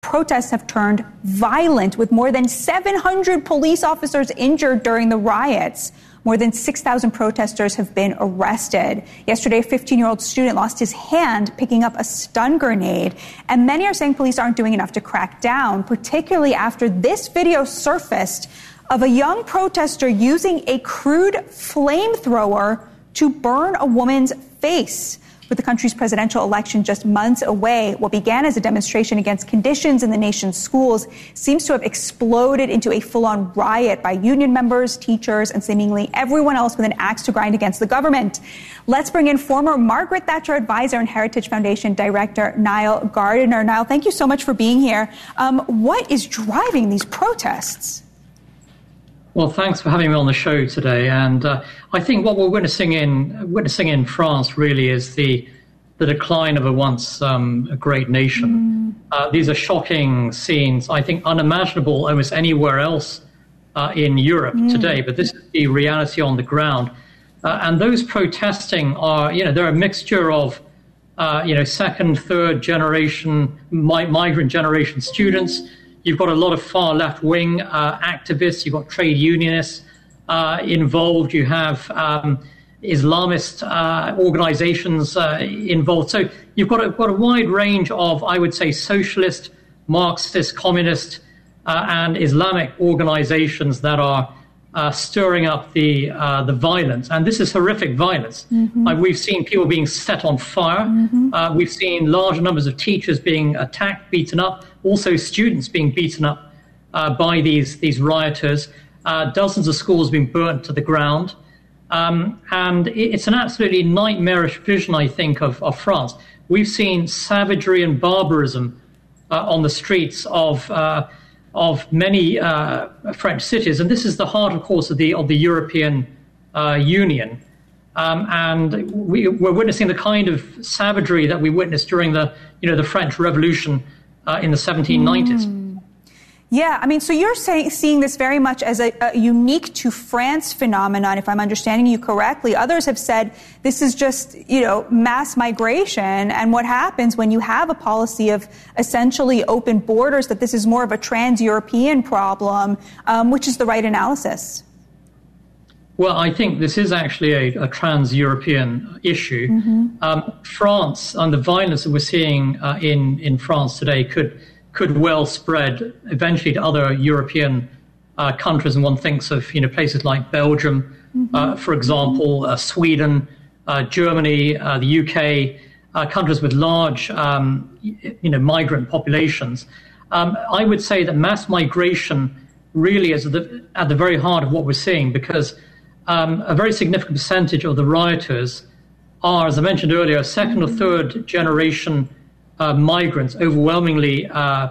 protests have turned violent, with more than 700 police officers injured during the riots. More than 6,000 protesters have been arrested. Yesterday, a 15-year-old student lost his hand picking up a stun grenade. And many are saying police aren't doing enough to crack down, particularly after this video surfaced of a young protester using a crude flamethrower to burn a woman's face. With the country's presidential election just months away, what began as a demonstration against conditions in the nation's schools seems to have exploded into a full-on riot by union members, teachers, and seemingly everyone else with an axe to grind against the government. Let's bring in former Margaret Thatcher advisor and Heritage Foundation director Niall Gardiner. Niall, thank you so much for being here. What is driving these protests? Well, thanks for having me on the show today. And I think what we're witnessing in France really is the decline of a once a great nation. These are shocking scenes, I think unimaginable almost anywhere else in Europe today. But this is the reality on the ground. And those protesting are, they're a mixture of, second, third generation, migrant generation students. You've got a lot of far left-wing activists. You've got trade unionists involved. You have Islamist organizations involved. So you've got a wide range of, I would say, socialist, Marxist, communist, and Islamic organizations that are stirring up the violence. And this is horrific violence. We've seen people being set on fire. We've seen large numbers of teachers being attacked, beaten up. Also students being beaten up by these rioters. Dozens of schools being burnt to the ground. And it's an absolutely nightmarish vision, I think, of France. We've seen savagery and barbarism on the streets of many French cities. And this is the heart, of course, of the European Union. And we're witnessing the kind of savagery that we witnessed during the French Revolution in the 1790s. Yeah, I mean, so you're seeing this very much as a unique to France phenomenon, if I'm understanding you correctly. Others have said this is just, mass migration, and what happens when you have a policy of essentially open borders, that this is more of a trans-European problem, which is the right analysis. Well, I think this is actually a trans-European issue. France and the violence that we're seeing in France today could well spread eventually to other European countries. And one thinks of places like Belgium, for example, Sweden, Germany, the UK, countries with large migrant populations. I would say that mass migration really is at the very heart of what we're seeing, because a very significant percentage of the rioters are, as I mentioned earlier, second or third generation migrants, overwhelmingly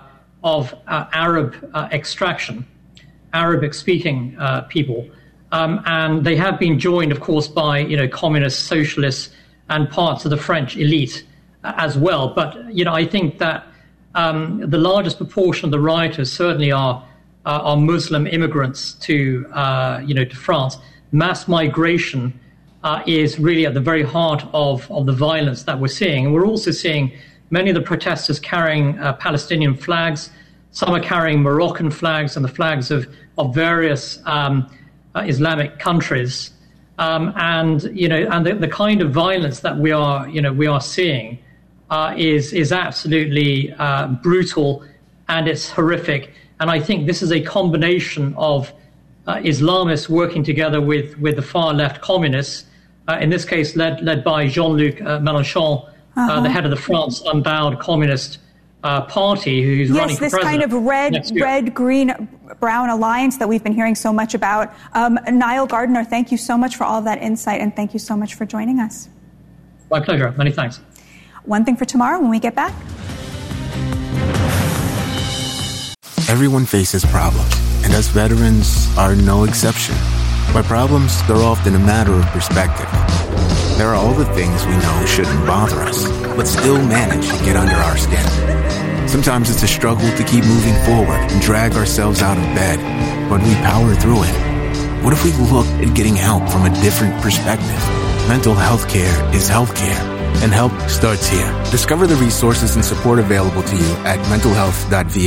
of Arab extraction, Arabic-speaking people. And they have been joined, of course, by communists, socialists, and parts of the French elite as well. But I think that the largest proportion of the rioters certainly are Muslim immigrants to France. Mass migration is really at the very heart of the violence that we're seeing. And we're also seeing many of the protesters carrying Palestinian flags. Some are carrying Moroccan flags and the flags of various Islamic countries. And the kind of violence that we are seeing is absolutely brutal, and it's horrific. And I think this is a combination of Islamists working together with the far left communists, in this case led by Jean-Luc Mélenchon, the head of the France Unbowed Communist Party, who's running for president. Yes, this kind of red, green, brown alliance that we've been hearing so much about. Niall Gardiner, thank you so much for all of that insight, and thank you so much for joining us. My pleasure. Many thanks. One thing for tomorrow when we get back. Everyone faces problems, and us veterans are no exception. By problems, they're often a matter of perspective. There are all the things we know shouldn't bother us, but still manage to get under our skin. Sometimes it's a struggle to keep moving forward and drag ourselves out of bed, but we power through it. What if we looked at getting help from a different perspective? Mental health care is healthcare, and help starts here. Discover the resources and support available to you at mentalhealth.va.